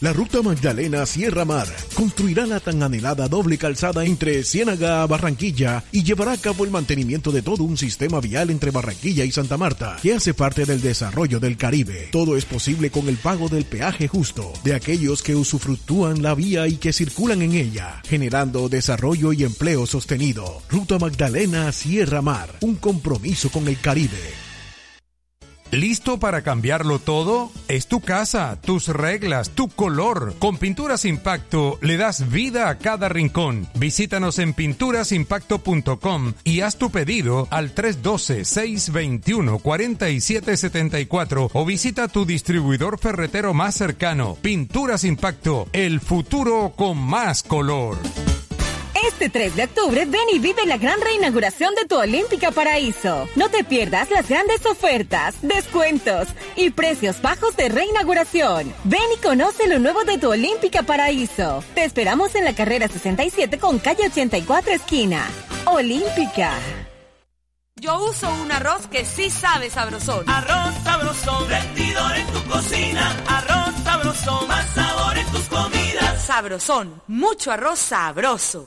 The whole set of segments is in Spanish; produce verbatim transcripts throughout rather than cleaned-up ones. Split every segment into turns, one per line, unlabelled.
La Ruta Magdalena Sierra Mar construirá la tan anhelada doble calzada entre Ciénaga a Barranquilla y llevará a cabo el mantenimiento de todo un sistema vial entre Barranquilla y Santa Marta, que hace parte del desarrollo del Caribe. Todo es posible con el pago del peaje justo de aquellos que usufructúan la vía y que circulan en ella, generando desarrollo y empleo sostenido. Ruta Magdalena Sierra Mar, un compromiso con el Caribe.
¿Listo para cambiarlo todo? Es tu casa, tus reglas, tu color. Con Pinturas Impacto le das vida a cada rincón. Visítanos en pinturas impacto punto com y haz tu pedido al tres uno dos, seis dos uno, cuatro siete siete cuatro o visita tu distribuidor ferretero más cercano. Pinturas Impacto, el futuro con más color.
Este tres de octubre ven y vive la gran reinauguración de tu Olímpica Paraíso. No te pierdas las grandes ofertas, descuentos y precios bajos de reinauguración. Ven y conoce lo nuevo de tu Olímpica Paraíso. Te esperamos en la carrera sesenta y siete con calle ochenta y cuatro esquina. Olímpica.
Yo uso un arroz que sí sabe sabrosón.
Arroz sabrosón, rendido en tu cocina. Arroz sabrosón, más sabor en tus comidas.
Sabrosón, mucho arroz sabroso.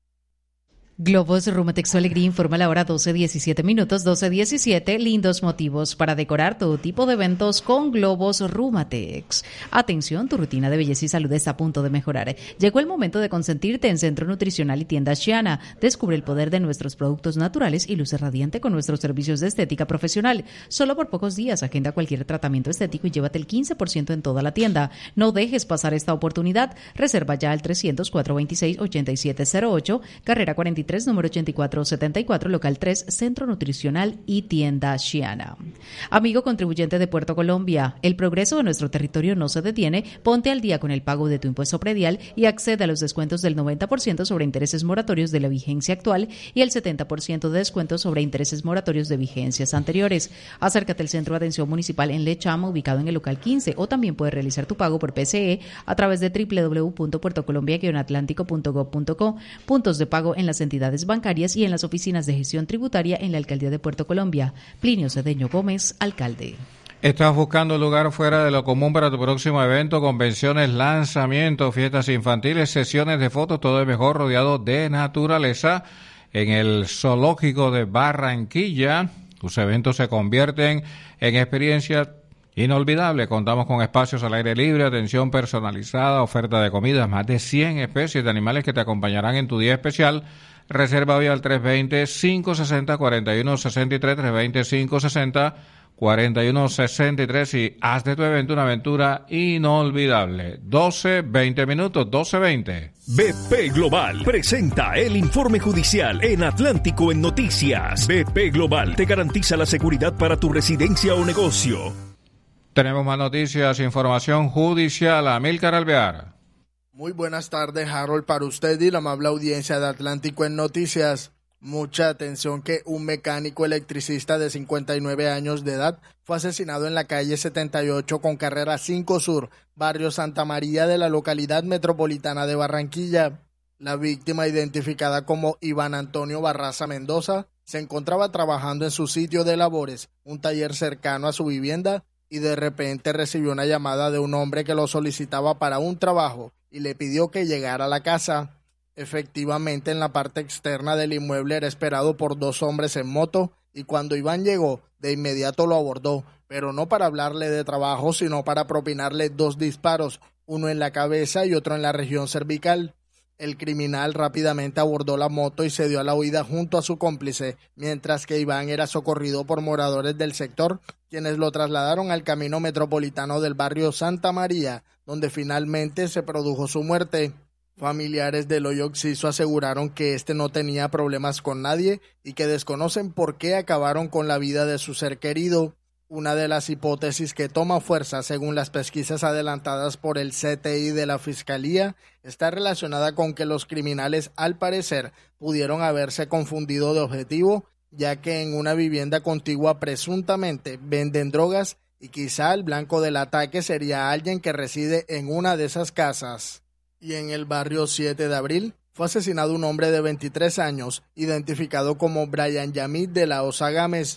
Globos Rumatex Alegría informa la hora doce diecisiete minutos, doce diecisiete. Lindos motivos para decorar todo tipo de eventos con globos Rumatex. Atención, tu rutina de belleza y salud está a punto de mejorar. Llegó el momento de consentirte en Centro Nutricional y Tienda Shiana. Descubre el poder de nuestros productos naturales y luce radiante con nuestros servicios de estética profesional. Solo por pocos días agenda cualquier tratamiento estético y llévate el quince por ciento en toda la tienda. No dejes pasar esta oportunidad. Reserva ya al trescientos, cuatrocientos veintiséis, ochenta y siete cero ocho, carrera cuarenta y tres, número ochenta y cuatro setenta y cuatro, local tres, Centro Nutricional y Tienda Shiana. Amigo contribuyente de Puerto Colombia, el progreso de nuestro territorio no se detiene. Ponte al día con el pago de tu impuesto predial y accede a los descuentos del noventa por ciento sobre intereses moratorios de la vigencia actual y el setenta por ciento de descuento sobre intereses moratorios de vigencias anteriores. Acércate al Centro de Atención Municipal en Lechama, ubicado en el local quince, o también puedes realizar tu pago por P C E a través de doble u doble u doble u punto puerto colombia guion atlántico punto gob punto co, puntos de pago en las entidades bancarias y en las oficinas de gestión tributaria en la Alcaldía de Puerto Colombia. Plinio Cedeño Gómez, alcalde.
¿Estás buscando un lugar fuera de lo común para tu próximo evento? Convenciones, lanzamientos, fiestas infantiles, sesiones de fotos, todo es mejor rodeado de naturaleza. En el Zoológico de Barranquilla, tus eventos se convierten en experiencias inolvidables. Contamos con espacios al aire libre, atención personalizada, oferta de comidas, más de cien especies de animales que te acompañarán en tu día especial. Reserva hoy al tres dos cero, cinco seis cero, cuatro uno seis tres, tres dos cero, cinco seis cero, cuatro uno seis tres y haz de tu evento una aventura inolvidable. doce, veinte minutos, doce veinte.
B P Global presenta el informe judicial en Atlántico en Noticias. B P Global te garantiza la seguridad para tu residencia o negocio.
Tenemos más noticias, información judicial. Amílcar Alvear.
Muy buenas tardes, Harold, para usted y la amable audiencia de Atlántico en Noticias. Mucha atención que un mecánico electricista de cincuenta y nueve años de edad fue asesinado en la calle setenta y ocho con carrera cinco Sur, barrio Santa María de la localidad metropolitana de Barranquilla. La víctima, identificada como Iván Antonio Barraza Mendoza, se encontraba trabajando en su sitio de labores, un taller cercano a su vivienda, y de repente recibió una llamada de un hombre que lo solicitaba para un trabajo y le pidió que llegara a la casa. Efectivamente, en la parte externa del inmueble era esperado por dos hombres en moto, y cuando Iván llegó, de inmediato lo abordó, pero no para hablarle de trabajo, sino para propinarle dos disparos, uno en la cabeza y otro en la región cervical. El criminal rápidamente abordó la moto y se dio a la huida junto a su cómplice, mientras que Iván era socorrido por moradores del sector, quienes lo trasladaron al camino metropolitano del barrio Santa María, donde finalmente se produjo su muerte. Familiares del hoyo Oxiso aseguraron que este no tenía problemas con nadie y que desconocen por qué acabaron con la vida de su ser querido. Una de las hipótesis que toma fuerza, según las pesquisas adelantadas por el C T I de la Fiscalía, está relacionada con que los criminales, al parecer, pudieron haberse confundido de objetivo, ya que en una vivienda contigua presuntamente venden drogas y quizá el blanco del ataque sería alguien que reside en una de esas casas. Y en el barrio siete de abril fue asesinado un hombre de veintitrés años, identificado como Brian Yamid de la Osa Gámez.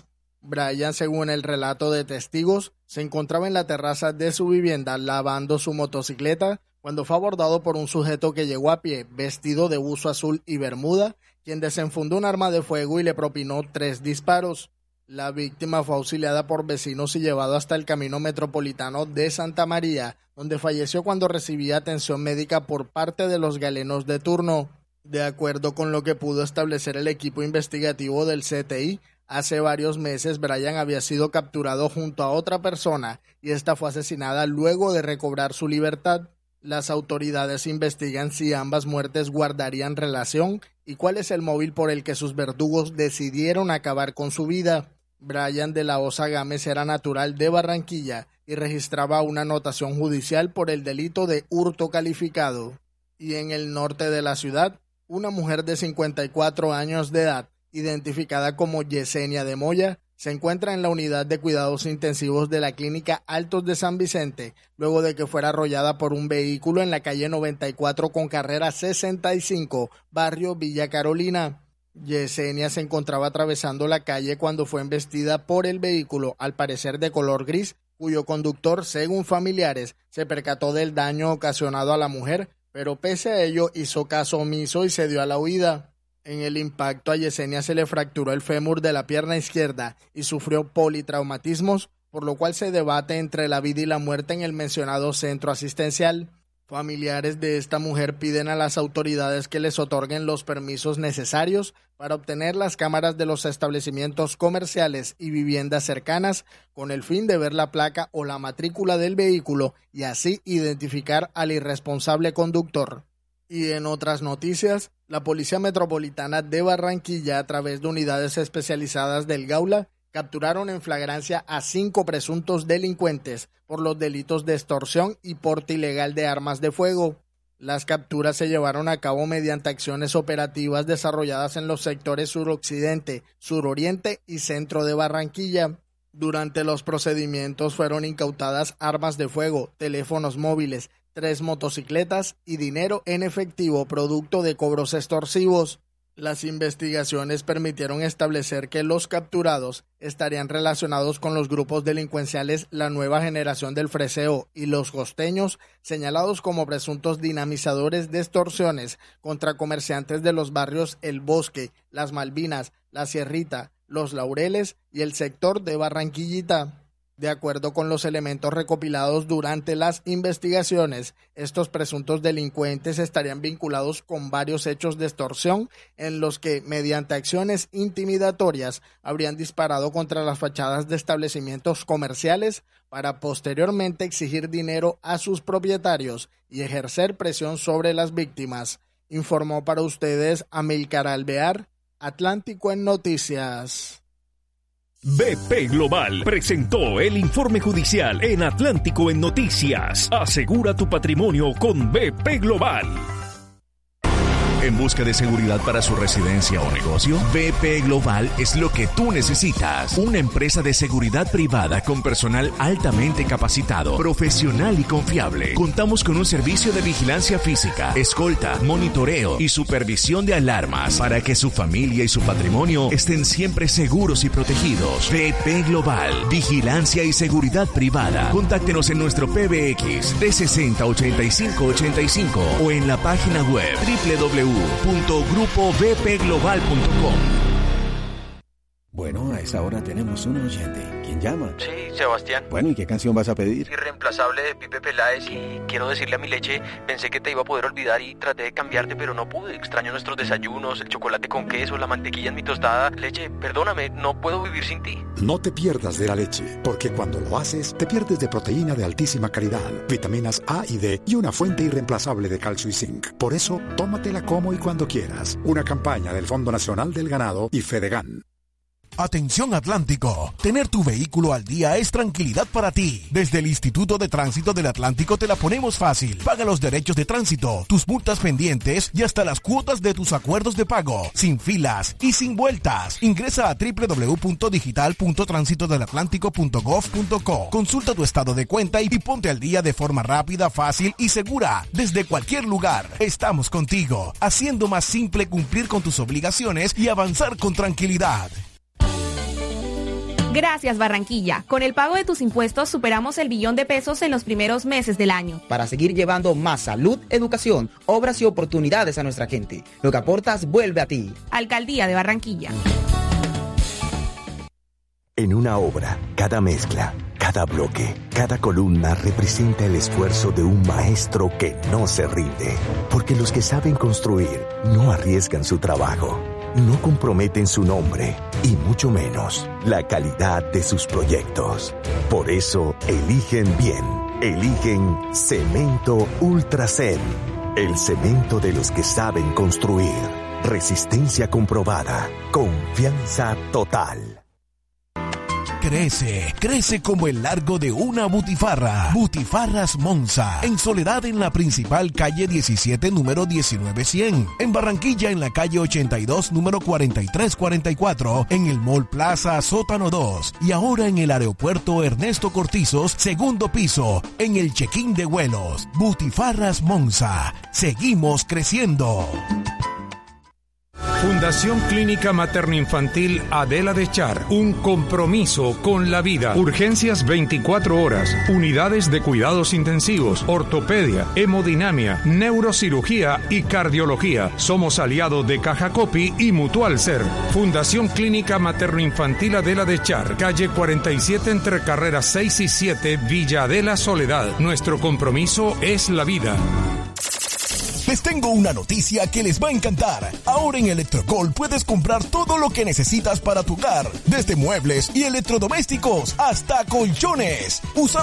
Brian, según el relato de testigos, se encontraba en la terraza de su vivienda lavando su motocicleta cuando fue abordado por un sujeto que llegó a pie, vestido de buzo azul y bermuda, quien desenfundó un arma de fuego y le propinó tres disparos. La víctima fue auxiliada por vecinos y llevado hasta el Camino Metropolitano de Santa María, donde falleció cuando recibía atención médica por parte de los galenos de turno. De acuerdo con lo que pudo establecer el equipo investigativo del C T I, hace varios meses Brian había sido capturado junto a otra persona y esta fue asesinada luego de recobrar su libertad. Las autoridades investigan si ambas muertes guardarían relación y cuál es el móvil por el que sus verdugos decidieron acabar con su vida. Brian de la Osa Gámez era natural de Barranquilla y registraba una anotación judicial por el delito de hurto calificado. Y en el norte de la ciudad, una mujer de cincuenta y cuatro años de edad, identificada como Yesenia de Moya, se encuentra en la unidad de cuidados intensivos de la clínica Altos de San Vicente, luego de que fuera arrollada por un vehículo en la calle noventa y cuatro con carrera sesenta y cinco, barrio Villa Carolina. Yesenia se encontraba atravesando la calle cuando fue embestida por el vehículo, al parecer de color gris, cuyo conductor, según familiares, se percató del daño ocasionado a la mujer, pero pese a ello hizo caso omiso y se dio a la huida. En el impacto a Yesenia se le fracturó el fémur de la pierna izquierda y sufrió politraumatismos, por lo cual se debate entre la vida y la muerte en el mencionado centro asistencial. Familiares de esta mujer piden a las autoridades que les otorguen los permisos necesarios para obtener las cámaras de los establecimientos comerciales y viviendas cercanas con el fin de ver la placa o la matrícula del vehículo y así identificar al irresponsable conductor. Y en otras noticias, la Policía Metropolitana de Barranquilla, a través de unidades especializadas del Gaula, capturaron en flagrancia a cinco presuntos delincuentes por los delitos de extorsión y porte ilegal de armas de fuego. Las capturas se llevaron a cabo mediante acciones operativas desarrolladas en los sectores suroccidente, suroriente y centro de Barranquilla. Durante los procedimientos fueron incautadas armas de fuego, teléfonos móviles, tres motocicletas y dinero en efectivo producto de cobros extorsivos. Las investigaciones permitieron establecer que los capturados estarían relacionados con los grupos delincuenciales La Nueva Generación del Freseo y Los Costeños, señalados como presuntos dinamizadores de extorsiones contra comerciantes de los barrios El Bosque, Las Malvinas, La Sierrita, Los Laureles y el sector de Barranquillita. De acuerdo con los elementos recopilados durante las investigaciones, estos presuntos delincuentes estarían vinculados con varios hechos de extorsión en los que, mediante acciones intimidatorias, habrían disparado contra las fachadas de establecimientos comerciales para posteriormente exigir dinero a sus propietarios y ejercer presión sobre las víctimas. Informó para ustedes Amílcar Alvear, Atlántico en Noticias.
B P Global presentó el informe judicial en Atlántico en Noticias. Asegura tu patrimonio con B P Global. ¿En busca de seguridad para su residencia o negocio? B P Global es lo que tú necesitas. Una empresa de seguridad privada con personal altamente capacitado, profesional y confiable. Contamos con un servicio de vigilancia física, escolta, monitoreo y supervisión de alarmas para que su familia y su patrimonio estén siempre seguros y protegidos. B P Global, vigilancia y seguridad privada. Contáctenos en nuestro P B X D sesenta ochenta y cinco ochenta y cinco o en la página web doble u doble u doble u punto grupo b p global punto com.
Bueno, a esa hora tenemos un oyente. ¿Quién llama?
Sí, Sebastián.
Bueno, ¿y qué canción vas a pedir?
Irreemplazable de Pipe Peláez y quiero decirle a mi leche, pensé que te iba a poder olvidar y traté de cambiarte, pero no pude. Extraño nuestros desayunos, el chocolate con queso, la mantequilla en mi tostada. Leche, perdóname, no puedo vivir sin ti.
No te pierdas de la leche, porque cuando lo haces, te pierdes de proteína de altísima calidad, vitaminas A y D y una fuente irreemplazable de calcio y zinc. Por eso, tómatela como y cuando quieras. Una campaña del Fondo Nacional del Ganado y Fedegan.
Atención Atlántico, tener tu vehículo al día es tranquilidad para ti. Desde el Instituto de Tránsito del Atlántico te la ponemos fácil. Paga los derechos de tránsito, tus multas pendientes y hasta las cuotas de tus acuerdos de pago, sin filas y sin vueltas. Ingresa a doble u doble u doble u punto digital punto tránsito del atlántico punto gov punto co. Consulta tu estado de cuenta y ponte al día de forma rápida, fácil y segura. Desde cualquier lugar, estamos contigo, haciendo más simple cumplir con tus obligaciones y avanzar con tranquilidad.
Gracias, Barranquilla. Con el pago de tus impuestos superamos el billón de pesos en los primeros meses del año.
Para seguir llevando más salud, educación, obras y oportunidades a nuestra gente. Lo que aportas vuelve a ti.
Alcaldía de Barranquilla.
En una obra, cada mezcla, cada bloque, cada columna representa el esfuerzo de un maestro que no se rinde. Porque los que saben construir no arriesgan su trabajo, no comprometen su nombre y mucho menos la calidad de sus proyectos. Por eso, eligen bien. Eligen Cemento Ultracem. El cemento de los que saben construir. Resistencia comprobada. Confianza total.
Crece, crece como el largo de una butifarra. Butifarras Monza. En Soledad, en la principal calle diecisiete, número diecinueve cien. En Barranquilla, en la calle ochenta y dos, número cuarenta y tres cuarenta y cuatro. En el Mall Plaza, sótano dos. Y ahora en el aeropuerto Ernesto Cortizos, segundo piso. En el check-in de vuelos. Butifarras Monza. Seguimos creciendo.
Fundación Clínica Materno-Infantil Adela de Char. Un compromiso con la vida. Urgencias veinticuatro horas. Unidades de cuidados intensivos. Ortopedia, hemodinamia, neurocirugía y cardiología. Somos aliados de Caja Copi y Mutual Ser. Fundación Clínica Materno-Infantil Adela de Char. Calle cuarenta y siete entre carreras seis y siete, Villa Adela, Soledad. Nuestro compromiso es la vida.
Les tengo una noticia que les va a encantar. Ahora en Electrocol puedes comprar todo lo que necesitas para tu hogar, desde muebles y electrodomésticos hasta colchones. Usa